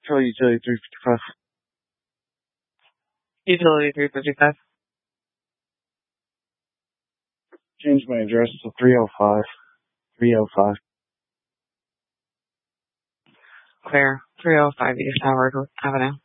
Tell utility 355. Utility 355. Change my address to 305. 305. Clear. 305 East Howard Avenue.